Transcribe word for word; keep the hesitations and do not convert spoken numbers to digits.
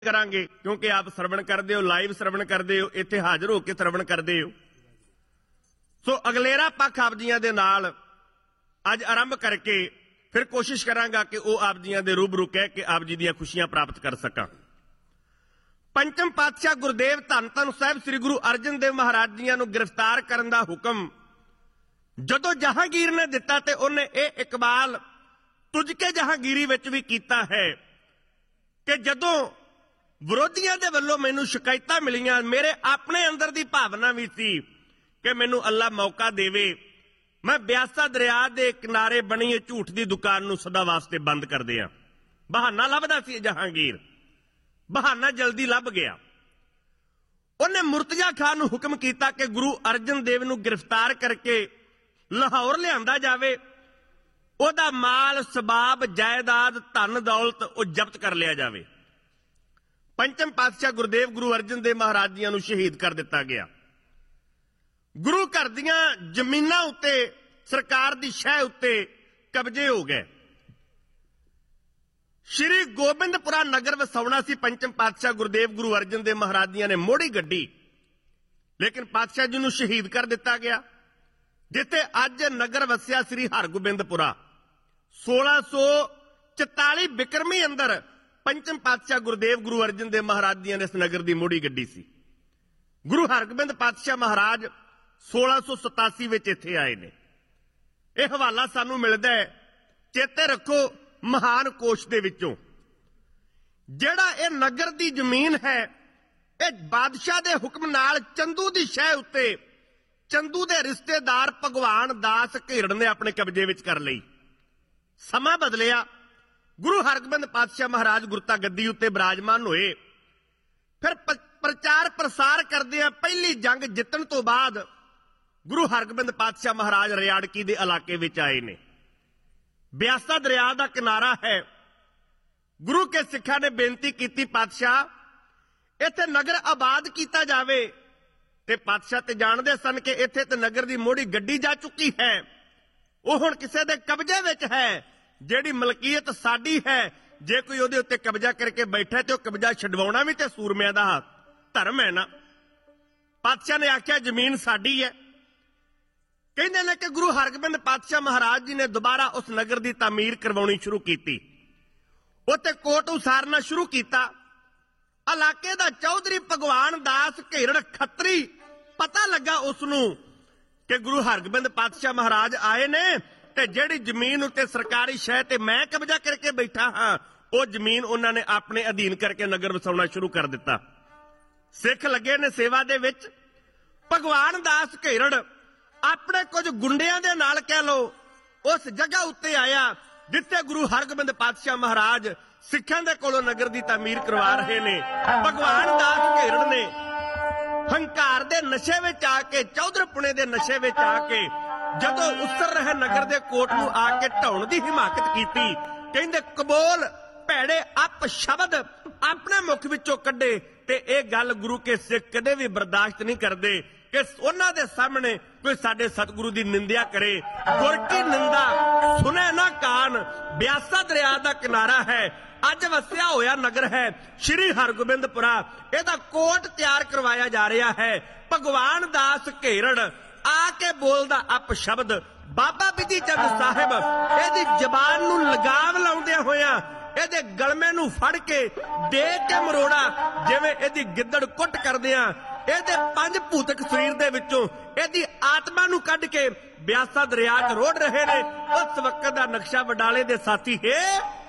करांगे क्योंकि आप श्रवण करते हो, लाइव श्रवण करते हो, इत्थे हाजिर होकर श्रवण करते हो। सो अगलेरा पक्ष आप जियां दे नाल अज आरंभ करके फिर कोशिश करांगा कि वह आप जियां दे रूबरू कह के आप जी दी खुशियां प्राप्त कर सकां। पंचम पातशाह गुरुदेव धन धन साहिब श्री गुरु अर्जन देव महाराज जियां नूं गिरफ्तार करन दा हुक्म जदों जहांगीर ने दिता ते उन्हें यह इकबाल तुझके जहांगीरी विच भी कीता है कि जदों विरोधियों के वलों मैनू शिकायतां मिलियां, मेरे अपने अंदर की भावना भी सी कि मैनू अल्लाह मौका देवे, मैं ब्यासा दरिया के किनारे बनी झूठ की दुकान नूं सदा वास्ते बंद कर दिया। बहाना लभदा सी जहांगीर, बहाना जल्दी लभ गया। उन्हें मुर्तजा खान नूं हुक्म किया कि गुरु अर्जन देव नूं गिरफ्तार करके लाहौर लिआंदा जावे, ओहदा माल सबाब जायदाद धन दौलत वो जब्त कर लिया जावे। पंचम पातशाह गुरुदेव गुरु अर्जन देव महाराज जी नूं शहीद कर दिता गया। गुरु घर दियां जमीनां उत्ते सरकार दी शह उत्ते कब्जे हो गए। श्री गोबिंदपुरा नगर वसाउणा सी पंचम पातशाह गुरुदेव गुरु अर्जन देव महाराज जी ने मोड़ी गड्डी, लेकिन पातशाह जी नूं शहीद कर दिता गया। जिथे अज नगर वसिया श्री हरगोबिंदपुरा सोलह सौ चौताली बिक्रमी अंदर पंचम पातशाह गुरुदेव गुरु अर्जन देव महाराज जी ने इस नगर की मोड़ी गड्डी सी। गुरु हरगोबिंद पातशाह महाराज सोलह सौ सतासी में इत्थे आए ने। यह हवाला सानू मिलता है, चेते रखो, महान कोश दे विचों जिहड़ा यह नगर की जमीन है यह बादशाह के हुक्म नाल चंदू की शह उत्ते चंदू के रिश्तेदार भगवान दास घेरड़ ने अपने कब्जे विच कर लई। समा बदलिया, गुरु हरगोबिंद पातशाह महाराज गुरता गद्दी उत्ते विराजमान होए। फिर प्रचार प्रसार करदे पहली जंग जितन तो बाद गुरु हरगोबिंद पातशाह महाराज रियाड़की दे इलाके विच आए ने। ब्यासा दरिया का किनारा है। गुरु के सिखा ने बेनती की, पातशाह इत्थे नगर आबाद किया जावे। ते पातशाह ते जानदे सन कि इत्थे ते नगर दी मोड़ी गड्डी जा चुकी है, वो हुण किसे दे कब्जे विच है। जेड़ी मलकीयत साडी है, जे कोई उहदे उत्ते कब्जा करके बैठा ते कब्जा छडवाउणा भी ते सूरमिਆਂ दा धर्म है ना। पातशाह ने आख्या जमीन साडी है। कहंदे ने कि गुरु हरगोबिंद पातशाह महाराज जी ने दोबारा उस नगर की तामीर करवाउणी शुरू की। उत्ते कोट उसारना शुरू किया। इलाके दा चौधरी भगवान दास घेरड़ खत्री पता लगा उसनूं कि गुरु हरगोबिंद पातशाह महाराज आए ने ते जेड़ी जमीन उत्ते सरकारी शह ते मैं कब्जा करके बैठा हाँ, वो जमीन उन्होंने अपने अधीन करके नगर वसाउणा शुरू कर दिता। सिख लगे ने सेवा दे विच। भगवान दास घेरड़ अपने कुछ गुंडियां दे नाल कह लो उस जगह उत्ते आया जिथे गुरु हरगोबिंद पातशाह महाराज सिखां दे कोलों नगर की तामीर करवा रहे ने। भगवान दास घेरड़ ने हंकार दे नशे विच आके, चौधरपुणे दे नशे विच आके जदों उसर रहे नगर दे कोट नूं आके ढाउण दी हिमाकत कीती। कहंदे कबोल भैड़े अप शब्द अपने मुख विचों कड्डे ते इह गल गुरु के सिख कदे भी बर्दाश्त नहीं करदे कि उन्हां दे सामने कोई साडे सतगुरु दी निंदिया करे। गुर की निंदा सुने ना कान। ब्यासा दरिया दा किनारा है, अज वसिया होया नगर है श्री हरगोबिंदपुरा। इहदा कोट तैयार करवाया जा रहा है। भगवान दास घेरड़ आके बोलदा अप शब्द। बाबा बिधि चंद साहिब इहदी जबान नूं लगाम लाउंदे होया इहदे गलमे नूं फड़ के दे के मरोड़ा, जिवें इहदी गिद्दड़ कुट करदियां इहदे पंज भूतक शरीर दे विचों इहदी आत्मा नूं कढ के ब्यासा दरिया च रोड़ रहे ने। उस वक्त दा नक्शा वडाले दे साथी है